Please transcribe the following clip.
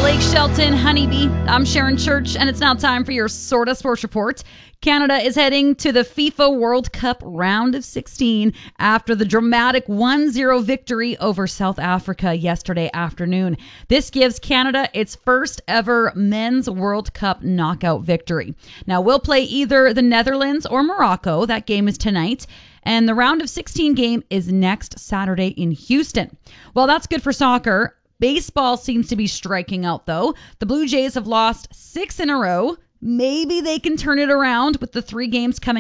Blake Shelton, Honeybee. I'm Sharon Church, and it's now time for your Sorta Sports Report. Canada is heading to the FIFA World Cup round of 16 after the dramatic 1-0 victory over South Africa yesterday afternoon. This gives Canada its first ever men's World Cup knockout victory. Now, we'll play either the Netherlands or Morocco. That game is tonight. And the round of 16 game is next Saturday in Houston. Well, that's good for soccer. Baseball seems to be striking out, though. The Blue Jays have lost 6 in a row. Maybe they can turn it around with the 3 games coming